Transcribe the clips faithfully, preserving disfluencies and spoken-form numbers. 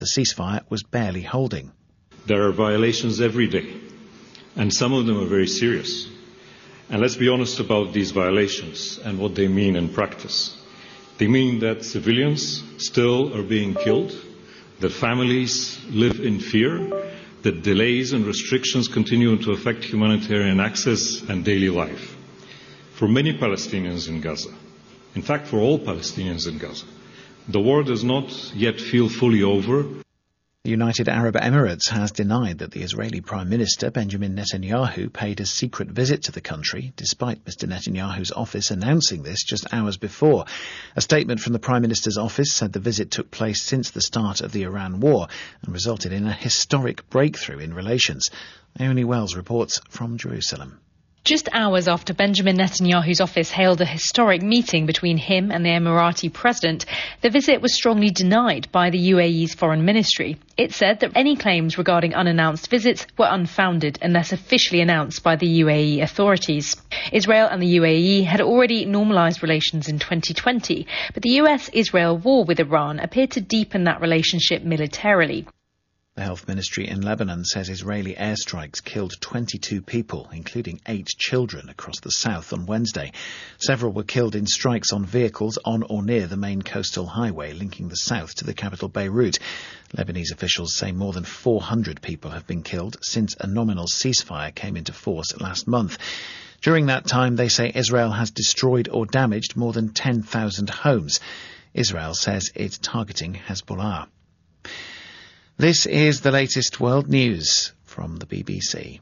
The ceasefire was barely holding. There are violations every day, and some of them are very serious. And let's be honest about these violations and what they mean in practice. They mean that civilians still are being killed, that families live in fear, that delays and restrictions continue to affect humanitarian access and daily life. For many Palestinians in Gaza, in fact for all Palestinians in Gaza, the war does not yet feel fully over. The United Arab Emirates has denied that the Israeli Prime Minister Benjamin Netanyahu paid a secret visit to the country, despite Mister Netanyahu's office announcing this just hours before. A statement from the Prime Minister's office said the visit took place since the start of the Iran war and resulted in a historic breakthrough in relations. Naomi Wells reports from Jerusalem. Just hours after Benjamin Netanyahu's office hailed a historic meeting between him and the Emirati president, the visit was strongly denied by the U A E's foreign ministry. It said that any claims regarding unannounced visits were unfounded unless officially announced by the U A E authorities. Israel and the U A E had already normalised relations in twenty twenty, but the U S-Israel war with Iran appeared to deepen that relationship militarily. The health ministry in Lebanon says Israeli airstrikes killed twenty-two people, including eight children, across the south on Wednesday. Several were killed in strikes on vehicles on or near the main coastal highway linking the south to the capital Beirut. Lebanese officials say more than four hundred people have been killed since a nominal ceasefire came into force last month. During that time, they say Israel has destroyed or damaged more than ten thousand homes. Israel says it's targeting Hezbollah. This is the latest world news from the B B C.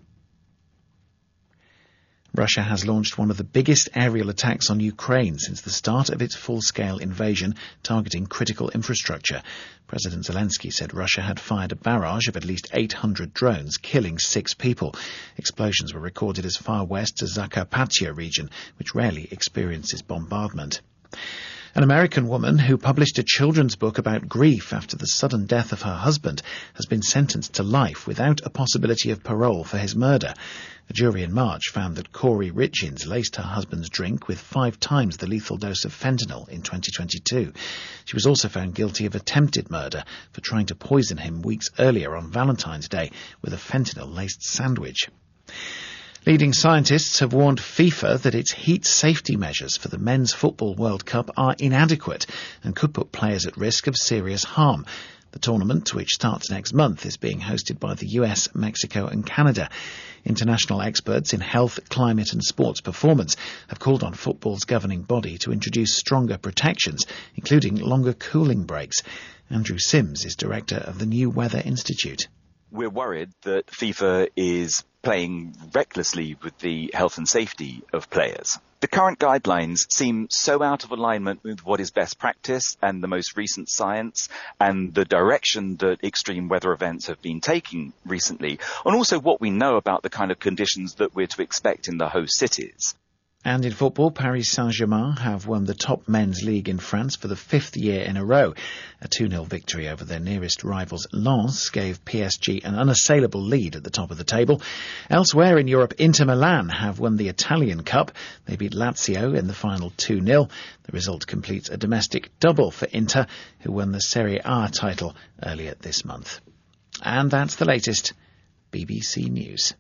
Russia has launched one of the biggest aerial attacks on Ukraine since the start of its full-scale invasion, targeting critical infrastructure. President Zelensky said Russia had fired a barrage of at least eight hundred drones, killing six people. Explosions were recorded as far west as Zakarpattia region, which rarely experiences bombardment. An American woman who published a children's book about grief after the sudden death of her husband has been sentenced to life without a possibility of parole for his murder. A jury in March found that Corey Richins laced her husband's drink with five times the lethal dose of fentanyl in twenty twenty-two. She was also found guilty of attempted murder for trying to poison him weeks earlier on Valentine's Day with a fentanyl-laced sandwich. Leading scientists have warned FIFA that its heat safety measures for the Men's Football World Cup are inadequate and could put players at risk of serious harm. The tournament, which starts next month, is being hosted by the U S, Mexico and Canada. International experts in health, climate and sports performance have called on football's governing body to introduce stronger protections, including longer cooling breaks. Andrew Sims is director of the New Weather Institute. We're worried that FIFA is playing recklessly with the health and safety of players. The current guidelines seem so out of alignment with what is best practice and the most recent science and the direction that extreme weather events have been taking recently, and also what we know about the kind of conditions that we're to expect in the host cities. And in football, Paris Saint-Germain have won the top men's league in France for the fifth year in a row. A two nil victory over their nearest rivals Lens gave P S G an unassailable lead at the top of the table. Elsewhere in Europe, Inter Milan have won the Italian Cup. They beat Lazio in the final two nil. The result completes a domestic double for Inter, who won the Serie A title earlier this month. And that's the latest B B C News.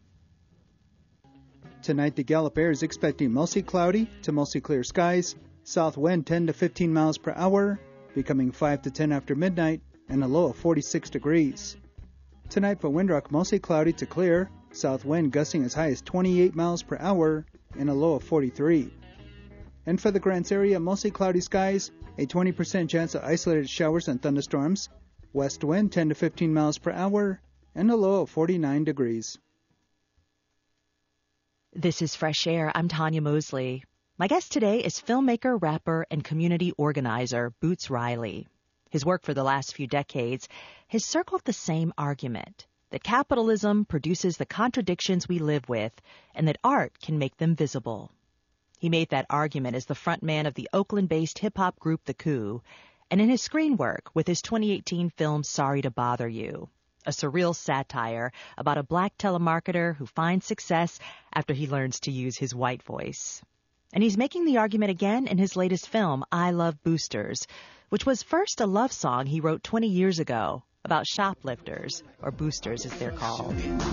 Tonight, the Gallup Air is expecting mostly cloudy to mostly clear skies, south wind ten to fifteen miles per hour, becoming five to ten after midnight, and a low of forty-six degrees. Tonight for Windrock, mostly cloudy to clear, south wind gusting as high as twenty-eight miles per hour, and a low of forty-three. And for the Grants area, mostly cloudy skies, a twenty percent chance of isolated showers and thunderstorms, west wind ten to fifteen miles per hour, and a low of forty-nine degrees. This is Fresh Air. I'm Tanya Mosley. My guest today is filmmaker, rapper, and community organizer Boots Riley. His work for the last few decades has circled the same argument, that capitalism produces the contradictions we live with and that art can make them visible. He made that argument as the frontman of the Oakland-based hip-hop group The Coup, and in his screen work with his twenty eighteen film Sorry to Bother You, a surreal satire about a black telemarketer who finds success after he learns to use his white voice. And he's making the argument again in his latest film, I Love Boosters, which was first a love song he wrote twenty years ago about shoplifters, or boosters as they're called.